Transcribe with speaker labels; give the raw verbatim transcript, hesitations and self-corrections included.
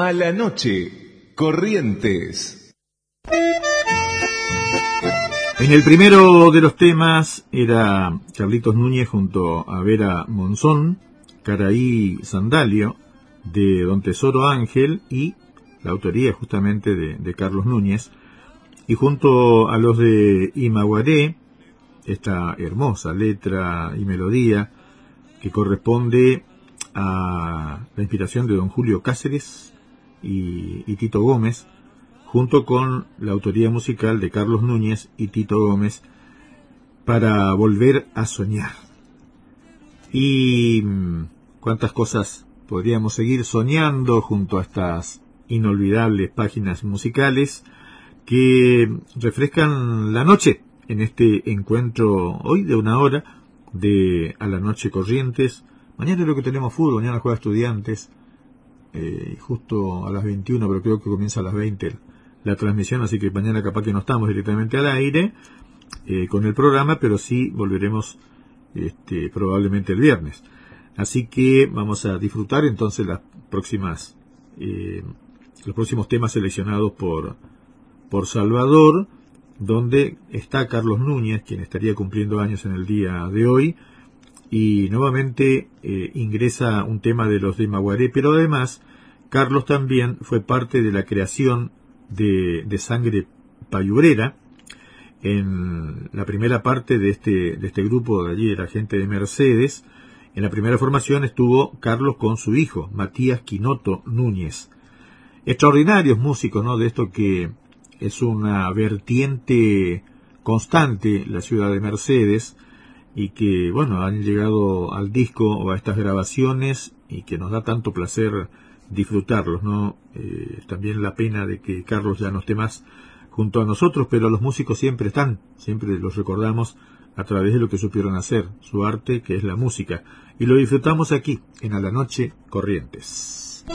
Speaker 1: A la noche, Corrientes.
Speaker 2: En el primero de los temas era Carlitos Núñez junto a Vera Monzón, Caraí Sandalio, de Don Tesoro Ángel, y la autoría justamente de, de Carlos Núñez, y junto a los de Imaguaré, esta hermosa letra y melodía que corresponde a la inspiración de don Julio Cáceres y, y Tito Gómez, junto con la autoría musical de Carlos Núñez y Tito Gómez, para volver a soñar. Y cuántas cosas podríamos seguir soñando junto a estas inolvidables páginas musicales que refrescan la noche en este encuentro hoy de una hora de A la Noche Corrientes. Mañana creo que tenemos fútbol, mañana juega Estudiantes, eh, justo a las veintiuna, pero creo que comienza a las veinte la transmisión, así que mañana capaz que no estamos directamente al aire eh, con el programa, pero sí volveremos este, probablemente el viernes. Así que vamos a disfrutar entonces las próximas eh, los próximos temas seleccionados por, por Salvador, donde está Carlos Núñez, quien estaría cumpliendo años en el día de hoy, y nuevamente eh, ingresa un tema de los de Imaguaré, pero además Carlos también fue parte de la creación de, de Sangre Payurera. En la primera parte de este, de este grupo de allí, de la gente de Mercedes, en la primera formación estuvo Carlos con su hijo, Matías Quinoto Núñez. Extraordinarios músicos, ¿no? De esto que es una vertiente constante, la ciudad de Mercedes, y que, bueno, han llegado al disco o a estas grabaciones y que nos da tanto placer disfrutarlos, ¿no? Eh, también la pena de que Carlos ya no esté más junto a nosotros, pero los músicos siempre están, siempre los recordamos a través de lo que supieron hacer, su arte, que es la música, y lo disfrutamos aquí, en A la Noche Corrientes.